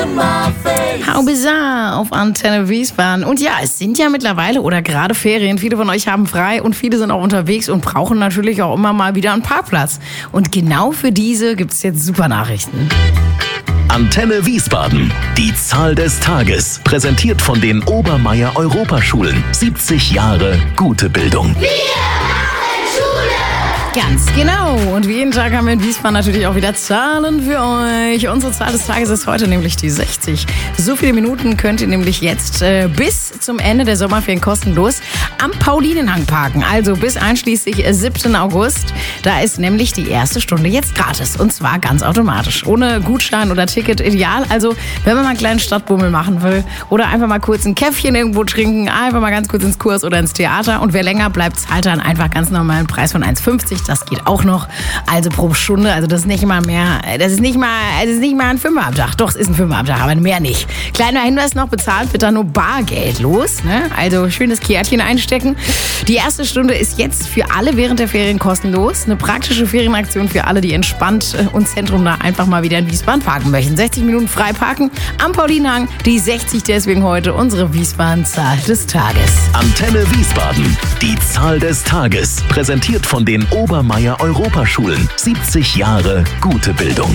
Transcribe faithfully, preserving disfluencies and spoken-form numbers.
How bizarre auf Antenne Wiesbaden. Und ja, es sind ja mittlerweile oder gerade Ferien. Viele von euch haben frei und viele sind auch unterwegs und brauchen natürlich auch immer mal wieder einen Parkplatz. Und genau für diese gibt es jetzt super Nachrichten. Antenne Wiesbaden. Die Zahl des Tages. Präsentiert von den Obermeier Europaschulen. siebzig Jahre gute Bildung. Ganz genau. Und wie jeden Tag haben wir in Wiesbaden natürlich auch wieder Zahlen für euch. Unsere Zahl des Tages ist heute nämlich die sechzig. So viele Minuten könnt ihr nämlich jetzt äh, bis zum Ende der Sommerferien kostenlos am Paulinenhang parken. Also bis einschließlich siebten August. Da ist nämlich die erste Stunde jetzt gratis. Und zwar ganz automatisch. Ohne Gutschein oder Ticket. Ideal. Also wenn man mal einen kleinen Stadtbummel machen will oder einfach mal kurz ein Käffchen irgendwo trinken, einfach mal ganz kurz ins Kurs oder ins Theater. Und wer länger bleibt, zahlt dann einfach ganz normalen Preis von eins fünfzig. Das geht auch noch. Also pro Stunde. Also das ist nicht mal mehr, das ist nicht mal, das ist nicht mal ein Fünfer am Tag. Doch, es ist ein Fünfer am Tag, aber mehr nicht. Kleiner Hinweis noch, bezahlt wird da nur Bargeld los. Ne? Also schönes Kärtchen einstecken. Die erste Stunde ist jetzt für alle während der Ferien kostenlos. Eine praktische Ferienaktion für alle, die entspannt und Zentrum da einfach mal wieder in Wiesbaden parken möchten. sechzig Minuten frei parken am Paulinenhang. Die sechzig, deswegen heute unsere Wiesbaden-Zahl des Tages. Antenne Wiesbaden. Die Zahl des Tages. Präsentiert von den Obermeier Europaschulen. siebzig Jahre gute Bildung.